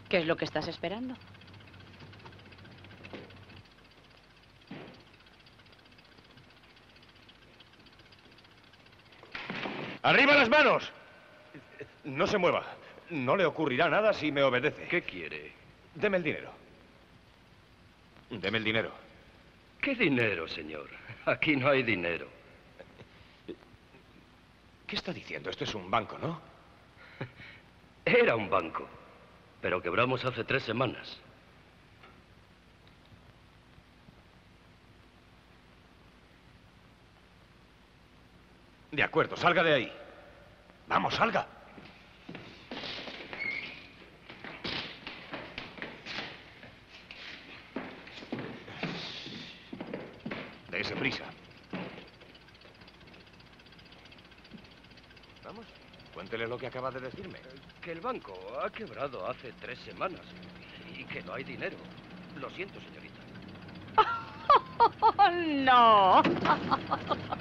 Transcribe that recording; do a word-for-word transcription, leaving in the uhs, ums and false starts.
¿Qué es lo que estás esperando? ¡Arriba las manos! No se mueva. No le ocurrirá nada si me obedece. ¿Qué quiere? Deme el dinero. Deme el dinero. ¿Qué dinero, señor? Aquí no hay dinero. ¿Qué está diciendo? Esto es un banco, ¿no? Era un banco, pero quebramos hace tres semanas. De acuerdo, salga de ahí. Vamos, salga. Dese prisa. Vamos, cuéntele lo que acaba de decirme. Que el banco ha quebrado hace tres semanas y que no hay dinero. Lo siento, señorita. ¡No!